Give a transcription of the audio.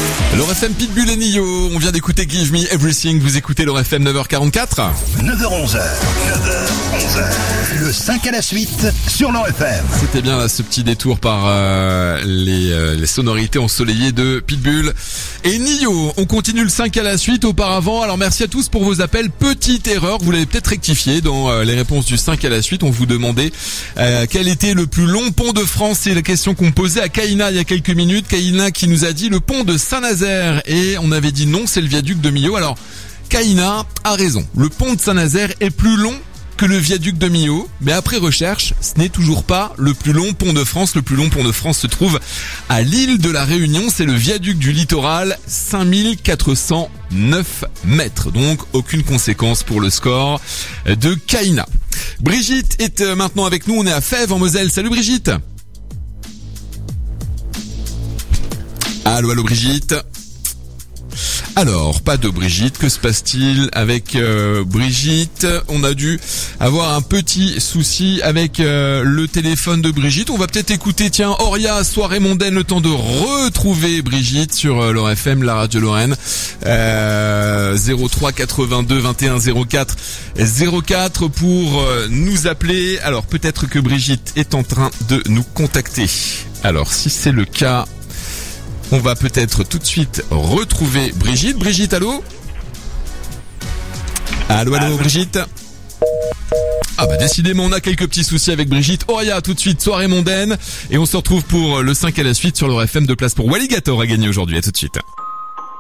L'Or FM Pitbull et Nio, on vient d'écouter Give Me Everything, vous écoutez l'Or FM 9h44. 9h-11h, 9h-11h, le 5 à la suite sur l'Or FM. C'était bien là, ce petit détour par les sonorités ensoleillées de Pitbull et Nio. On continue le 5 à la suite auparavant, alors merci à tous pour vos appels. Petite erreur, vous l'avez peut-être rectifié dans les réponses du 5 à la suite. On vous demandait quel était le plus long pont de France, c'est la question qu'on posait à Kaina il y a quelques minutes. Kaina qui nous a dit le pont de Saint-Nazaire. Et on avait dit non, c'est le viaduc de Millau. Alors, Kaina a raison. Le pont de Saint-Nazaire est plus long que le viaduc de Millau. Mais après recherche, ce n'est toujours pas le plus long pont de France. Le plus long pont de France se trouve à l'île de la Réunion. C'est le viaduc du littoral, 5409 mètres. Donc, aucune conséquence pour le score de Kaina. Brigitte est maintenant avec nous. On est à Fèves en Moselle. Salut Brigitte. Allô Brigitte. Alors, pas de Brigitte, que se passe-t-il avec Brigitte? On a dû avoir un petit souci avec le téléphone de Brigitte. On va peut-être écouter, tiens, Auria, soirée mondaine, le temps de retrouver Brigitte sur l'Or FM, la radio Lorraine. 03 82 21 04 04 pour nous appeler. Alors, peut-être que Brigitte est en train de nous contacter. Alors, si c'est le cas, on va peut-être tout de suite retrouver Brigitte. Brigitte, allô? Allô, Brigitte? Ah bah décidément, on a quelques petits soucis avec Brigitte. Auria, tout de suite, soirée mondaine. Et on se retrouve pour le 5 à la suite sur l'Or FM, de place pour Walligator à gagner aujourd'hui. À tout de suite.